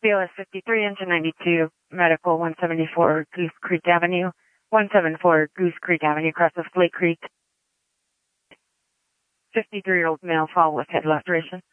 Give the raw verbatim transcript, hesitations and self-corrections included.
B O S fifty-three, engine ninety-two, medical one seventy-four Goose Creek Avenue, one seventy-four Goose Creek Avenue, across of Slate Creek. fifty-three-year-old male, fall with head laceration.